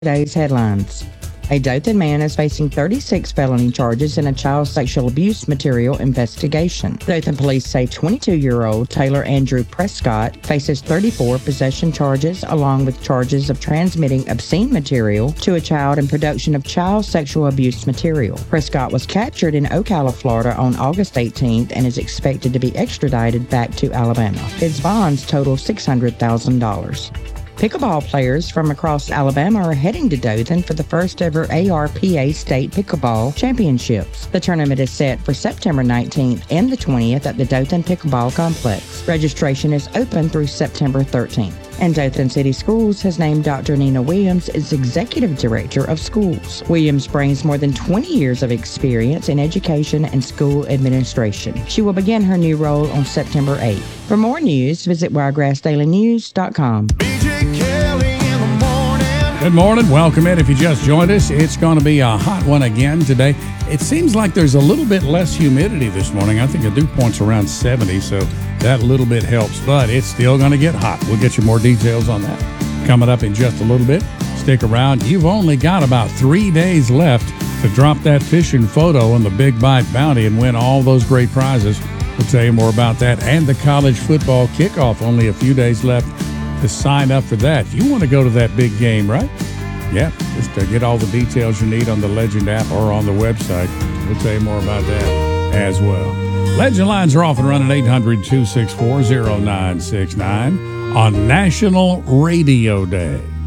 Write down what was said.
Today's headlines. A Dothan man is facing 36 felony charges in a child sexual abuse material investigation. Dothan police say 22-year-old Taylor Andrew Prescott faces 34 possession charges along with charges of transmitting obscene material to a child and production of child sexual abuse material. Prescott was captured in Ocala, Florida on August 18th and is expected to be extradited back to Alabama. His bonds total $600,000. Pickleball players from across Alabama are heading to Dothan for the first ever ARPA State Pickleball Championships. The tournament is set for September 19th and the 20th at the Dothan Pickleball Complex. Registration is open through September 13th. And Dothan City Schools has named Dr. Nina Williams as Executive Director of Schools. Williams brings more than 20 years of experience in education and school administration. She will begin her new role on September 8th. For more news, visit WiregrassDailyNews.com. Good morning. Welcome in. If you just joined us, it's going to be a hot one again today. It seems like there's a little bit less humidity this morning. I think the dew point's around 70, so that little bit helps, but it's still going to get hot. We'll get you more details on that coming up in just a little bit. Stick around. You've only got about 3 days left to drop that fishing photo on the Big Bite Bounty and win all those great prizes. We'll tell you more about that and the college football kickoff. Only a few days left to sign up for that. You want to go to that big game, right? Yeah, just get all the details you need on the Legend app or on the website. We'll tell you more about that as well. Legend lines are off and running 800-264-0969 on National Radio Day.